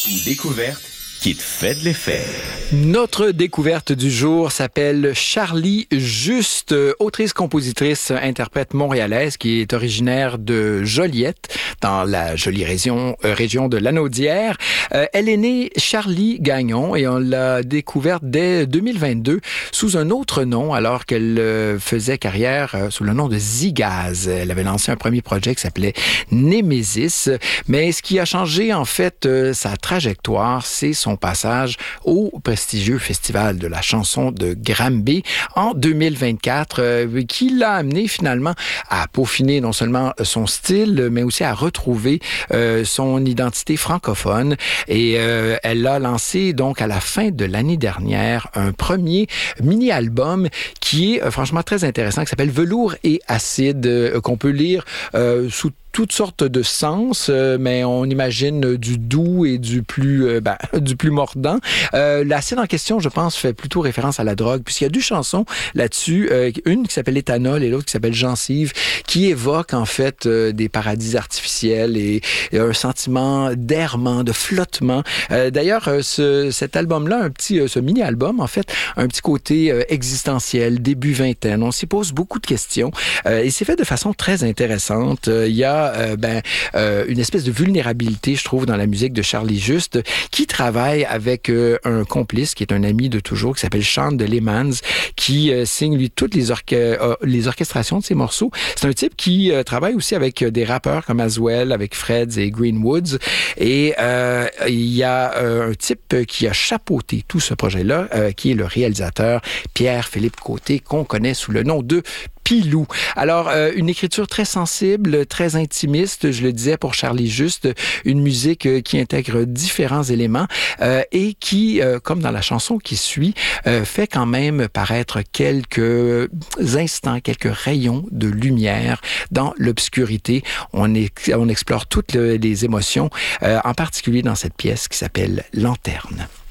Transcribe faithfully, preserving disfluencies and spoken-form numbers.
Une découverte qui te fait de l'effet. Notre découverte du jour s'appelle Charlie Juste, autrice, compositrice, interprète montréalaise qui est originaire de Joliette, dans la jolie région, euh, région de Lanaudière. Euh, elle est née Charlie Gagnon et on l'a découverte dès deux mille vingt-deux sous un autre nom alors qu'elle euh, faisait carrière euh, sous le nom de Zigaz. Elle avait lancé un premier projet qui s'appelait Némésis, mais ce qui a changé en fait euh, sa trajectoire, c'est son passage au prestigieux Festival de la chanson de Granby en deux mille vingt-quatre, euh, qui l'a amené finalement à peaufiner non seulement son style, mais aussi à retrouver euh, son identité francophone. Et euh, elle a lancé donc à la fin de l'année dernière un premier mini-album qui est euh, franchement très intéressant, qui s'appelle Velours et acide, euh, qu'on peut lire euh, sous toutes sortes de sens, euh, mais on imagine du doux et du plus euh, ben, du plus mordant. Euh, l'acide en question, je pense, fait plutôt référence à la drogue, puisqu'il y a deux chansons là-dessus, euh, une qui s'appelle Éthanol et l'autre qui s'appelle Gencive, qui évoquent en fait euh, des paradis artificiels et, et un sentiment d'errement, de flottement. Euh, d'ailleurs, euh, ce, cet album-là, un petit, euh, ce mini-album, en fait, un petit côté euh, existentiel, début vingtaine. On s'y pose beaucoup de questions euh, et c'est fait de façon très intéressante. Euh, il y a Euh, ben, euh, une espèce de vulnérabilité, je trouve, dans la musique de Charlie Juste, qui travaille avec euh, un complice, qui est un ami de toujours, qui s'appelle Sean de Lemans, qui euh, signe, lui, toutes les, orche- euh, les orchestrations de ses morceaux. C'est un type qui euh, travaille aussi avec euh, des rappeurs comme Aswell, avec Freds et Greenwoods. Et euh, il y a euh, un type qui a chapeauté tout ce projet-là, euh, qui est le réalisateur Pierre-Philippe Côté, qu'on connaît sous le nom de Pilou. Alors, euh, une écriture très sensible, très intimiste, je le disais pour Charlie Juste, une musique euh, qui intègre différents éléments euh, et qui, euh, comme dans la chanson qui suit, euh, fait quand même paraître quelques instants, quelques rayons de lumière dans l'obscurité. On, est, on explore toutes le, les émotions, euh, en particulier dans cette pièce qui s'appelle Lanterne.